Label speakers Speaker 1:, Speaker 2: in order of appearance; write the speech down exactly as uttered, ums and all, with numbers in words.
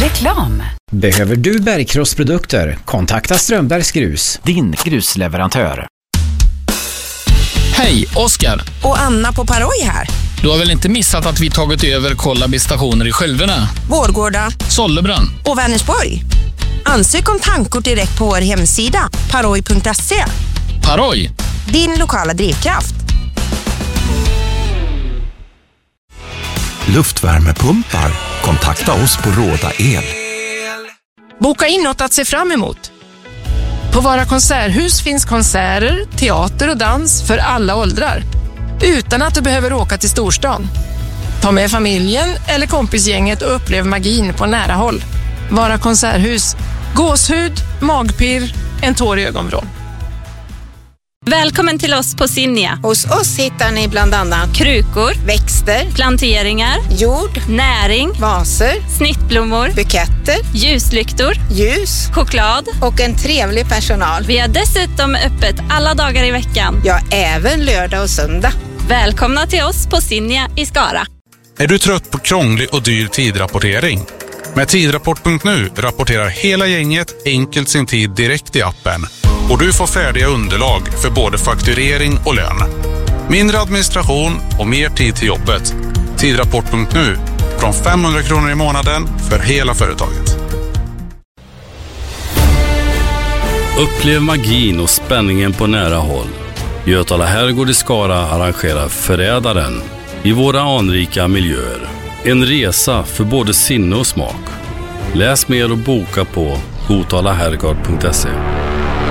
Speaker 1: Reklam.
Speaker 2: Behöver du bergkrossprodukter? Kontakta Strömbergs Grus, din grusleverantör.
Speaker 3: Hej, Oskar.
Speaker 4: Och Anna på Paroj här.
Speaker 3: Du har väl inte missat att vi tagit över Kollabi-stationer i Skölderna,
Speaker 4: Vårgårda,
Speaker 3: Sollebrand
Speaker 4: och Vänersborg. Ansök om tankkort direkt på vår hemsida paroj punkt se.
Speaker 3: Paroj,
Speaker 4: din lokala drivkraft.
Speaker 5: Luftvärmepumpar. Kontakta oss på Råda El.
Speaker 6: Boka in något att se fram emot. På våra konserthus finns konserter, teater och dans för alla åldrar. Utan att du behöver åka till storstan. Ta med familjen eller kompisgänget och upplev magin på nära håll. Våra konserthus. Gåshud, magpirr, en tår i ögonvrån.
Speaker 7: Välkommen till oss på Sinja.
Speaker 8: Hos oss hittar ni bland annat
Speaker 7: krukor,
Speaker 8: växter,
Speaker 7: planteringar,
Speaker 8: jord,
Speaker 7: näring,
Speaker 8: vaser,
Speaker 7: snittblommor,
Speaker 8: buketter,
Speaker 7: ljuslyktor,
Speaker 8: ljus,
Speaker 7: choklad
Speaker 8: och en trevlig personal.
Speaker 7: Vi har dessutom öppet alla dagar i veckan.
Speaker 8: Ja, även lördag och söndag.
Speaker 7: Välkomna till oss på Sinja i Skara.
Speaker 9: Är du trött på krånglig och dyr tidrapportering? Med tidrapport punkt nu rapporterar hela gänget enkelt sin tid direkt i appen. Och du får färdiga underlag för både fakturering och lön. Mindre administration och mer tid till jobbet. Tidrapport punkt nu från femhundra kronor i månaden för hela företaget.
Speaker 10: Upplev magin och spänningen på nära håll. Götala Herrgård i Skara arrangerar Förrädaren i våra anrika miljöer. En resa för både sinne och smak. Läs mer och boka på gotalaherrgård punkt se.